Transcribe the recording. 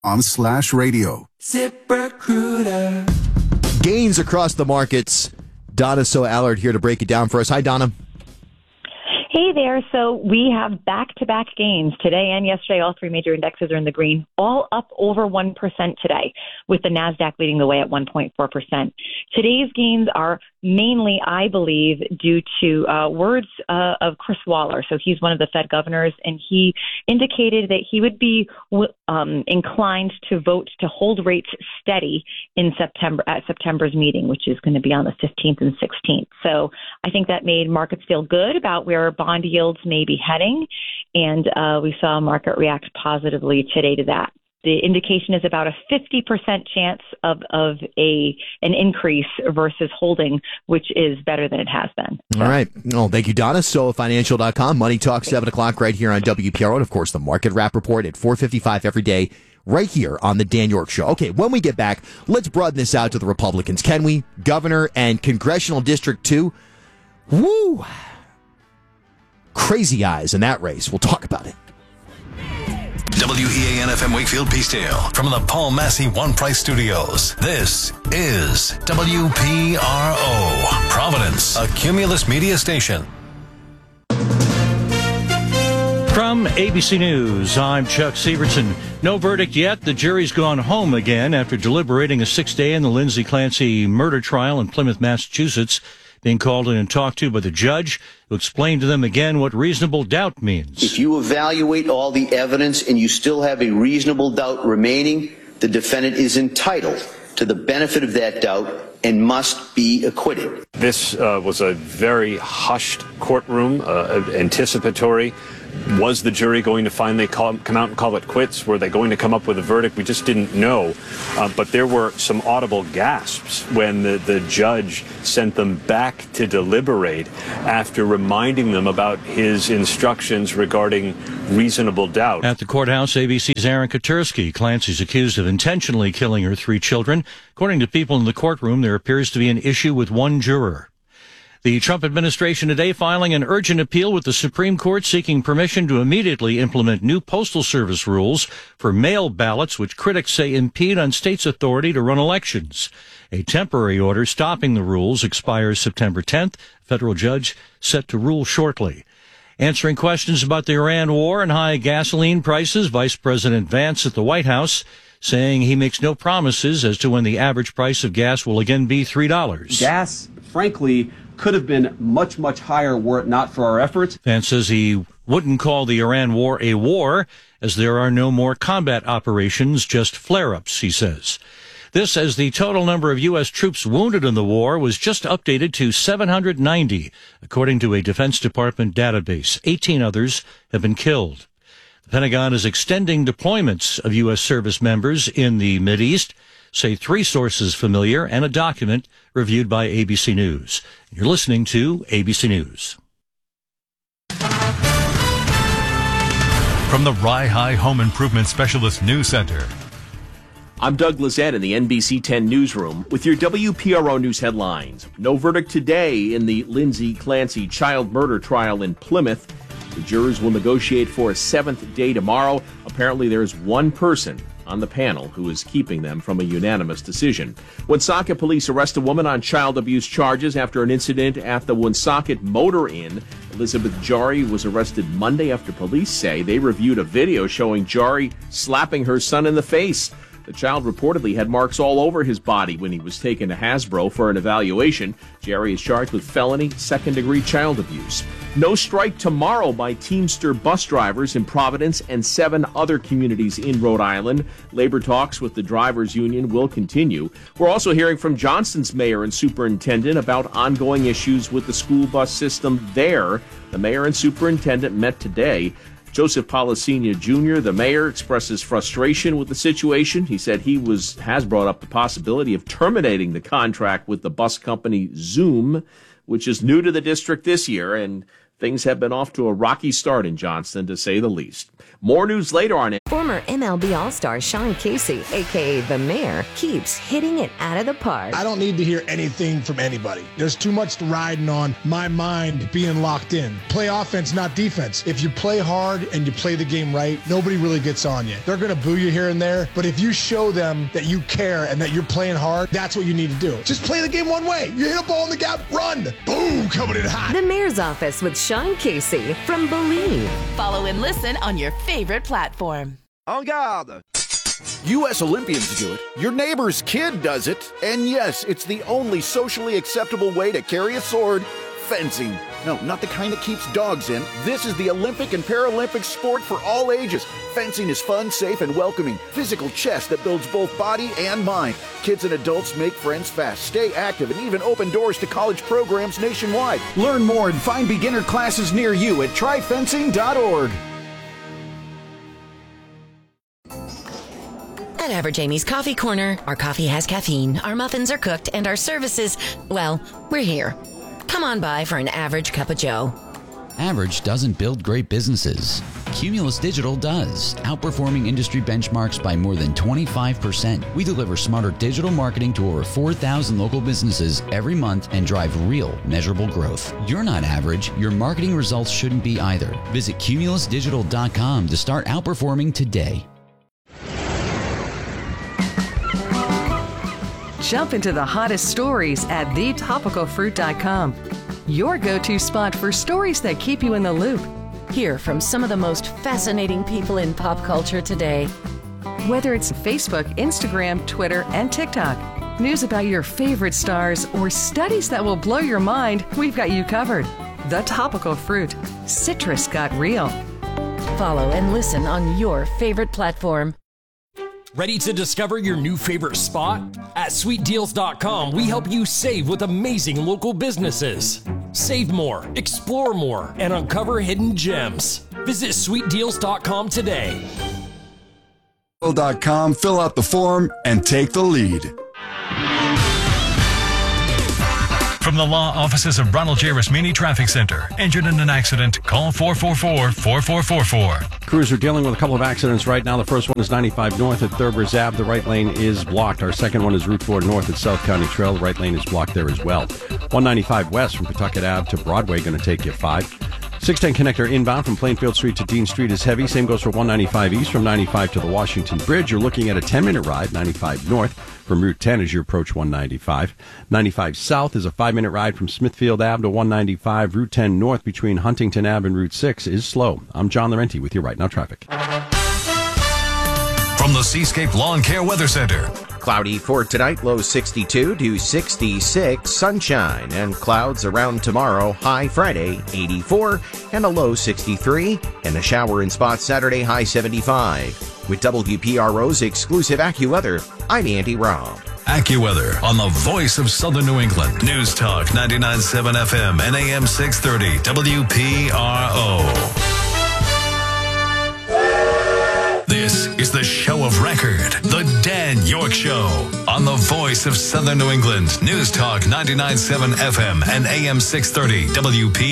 ZipRecruiter.com/radio. ZipRecruiter. Gains across the markets. Donna Allard here to break it down for us. Hi, Donna. Hey there. So we have back-to-back gains today and yesterday. All three major indexes are in the green, all up over 1% today, with the NASDAQ leading the way at 1.4%. Today's gains are mainly, I believe, due to words of Chris Waller. So he's one of the Fed governors, and he indicated that he would be inclined to vote to hold rates steady in September at September's meeting, which is going to be on the 15th and 16th. So I think that made markets feel good about where bond yields may be heading, and we saw a market react positively today to that. The indication is about a 50% chance of an increase versus holding, which is better than it has been. All right. Well, thank you, Donna. SoFinancial.com. Money Talk, 7 o'clock right here on WPRO. And, of course, the Market Wrap Report at 4:55 every day right here on the Dan York Show. Okay, when we get back, let's broaden this out to the Republicans. Can we? Governor and Congressional District 2. Woo! Crazy eyes in that race. We'll talk about it. WEAN-FM Wakefield Peacedale from the Paul Massey One Price Studios. This is WPRO, Providence, a Cumulus Media station. From ABC News, I'm Chuck Severson. No verdict yet. The jury's gone home again after deliberating a 6th day in the Lindsay Clancy murder trial in Plymouth, Massachusetts. Being called in and talked to by the judge, who explained to them again what reasonable doubt means. If you evaluate all the evidence and you still have a reasonable doubt remaining, the defendant is entitled to the benefit of that doubt and must be acquitted. This was a very hushed courtroom, anticipatory. Was the jury going to finally come out and call it quits? Were they going to come up with a verdict? We just didn't know. But there were some audible gasps when the judge sent them back to deliberate after reminding them about his instructions regarding reasonable doubt. At the courthouse, ABC's Aaron Katursky. Clancy's accused of intentionally killing her 3 children. According to people in the courtroom, there appears to be an issue with one juror. The Trump administration today filing an urgent appeal with the Supreme Court seeking permission to immediately implement new Postal Service rules for mail ballots, which critics say impede on states' authority to run elections. A temporary order stopping the rules expires September 10th. A federal judge set to rule shortly. Answering questions about the Iran war and high gasoline prices, Vice President Vance at the White House saying he makes no promises as to when the average price of gas will again be $3. Gas, frankly, could have been much, much higher were it not for our efforts. Vance says he wouldn't call the Iran war a war, as there are no more combat operations, just flare-ups, he says. This as the total number of U.S. troops wounded in the war was just updated to 790, according to a Defense Department database. 18 others have been killed. The Pentagon is extending deployments of U.S. service members in the Mideast, say 3 sources familiar, and a document reviewed by ABC News. You're listening to ABC News. From the Rye High Home Improvement Specialist News Center. I'm Doug Lizette in the NBC 10 newsroom with your WPRO News headlines. No verdict today in the Lindsay Clancy child murder trial in Plymouth. The jurors will negotiate for a 7th day tomorrow. Apparently there's one person on the panel who is keeping them from a unanimous decision. Woonsocket police arrest a woman on child abuse charges after an incident at the Woonsocket Motor Inn. Elizabeth Jari was arrested Monday after police say they reviewed a video showing Jari slapping her son in the face. The child reportedly had marks all over his body when he was taken to Hasbro for an evaluation. Jerry is charged with felony second-degree child abuse. No strike tomorrow by Teamster bus drivers in Providence and 7 other communities in Rhode Island. Labor talks with the drivers' union will continue. We're also hearing from Johnston's mayor and superintendent about ongoing issues with the school bus system there. The mayor and superintendent met today. Joseph Policina Jr., the mayor, expresses frustration with the situation. He said he has brought up the possibility of terminating the contract with the bus company Zoom, which is new to the district this year, and Things have been off to a rocky start in Johnston, to say the least. More news later on. Former MLB All-Star Sean Casey, a.k.a. The Mayor, keeps hitting it out of the park. I don't need to hear anything from anybody. There's too much riding on my mind being locked in. Play offense, not defense. If you play hard and you play the game right, nobody really gets on you. They're going to boo you here and there, but if you show them that you care and that you're playing hard, that's what you need to do. Just play the game one way. You hit a ball in the gap, run. Boom, coming in hot. The Mayor's Office with Sean Casey from Believe. Follow and listen on your favorite platform. En garde! U.S. Olympians do it. Your neighbor's kid does it. And yes, it's the only socially acceptable way to carry a sword. Fencing. No, not the kind that keeps dogs in. This is the Olympic and Paralympic sport for all ages. Fencing is fun, safe, and welcoming. Physical chess that builds both body and mind. Kids and adults make friends fast, stay active, and even open doors to college programs nationwide. Learn more and find beginner classes near you at tryfencing.org. At Average Amy's Coffee Corner, our coffee has caffeine, our muffins are cooked, and our services, well, we're here. Come on by for an average cup of joe. Average doesn't build great businesses. Cumulus Digital does, outperforming industry benchmarks by more than 25%. We deliver smarter digital marketing to over 4,000 local businesses every month and drive real, measurable growth. You're not average. Your marketing results shouldn't be either. Visit cumulusdigital.com to start outperforming today. Jump into the hottest stories at thetopicalfruit.com. Your go-to spot for stories that keep you in the loop. Hear from some of the most fascinating people in pop culture today. Whether it's Facebook, Instagram, Twitter, and TikTok, news about your favorite stars, or studies that will blow your mind, we've got you covered. The Topical Fruit. Citrus got real. Follow and listen on your favorite platform. Ready to discover your new favorite spot? At sweetdeals.com, we help you save with amazing local businesses. Save more, explore more, and uncover hidden gems. Visit sweetdeals.com today. Fill out the form and take the lead. From the law offices of Ronald J. Rasmini Traffic Center. Injured in an accident? Call 444-4444. Crews are dealing with a couple of accidents right now. The first one is 95 north at Thurber's Ave. The right lane is blocked. Our second one is Route 4 north at South County Trail. The right lane is blocked there as well. 195 west from Pawtucket Ave to Broadway, going to take you 5. 610 connector inbound from Plainfield Street to Dean Street is heavy. Same goes for 195 east from 95 to the Washington Bridge. You're looking at a 10-minute ride, 95 north from Route 10 as you approach 195. 95 south is a 5-minute ride from Smithfield Ave to 195. Route 10 north between Huntington Ave and Route 6 is slow. I'm John Laurenti with your Right Now traffic. From the Seascape Lawn Care Weather Center. Cloudy for tonight, low 62 to 66, sunshine and clouds around tomorrow, high Friday, 84, and a low 63, and a shower in spots Saturday, high 75. With WPRO's exclusive AccuWeather, I'm Andy Robb. AccuWeather on the voice of Southern New England. News Talk 99.7 FM and AM 630 WPRO. This is the show of record, The Dan York Show, on the voice of Southern New England. News Talk 99.7 FM and AM 630 WPRO.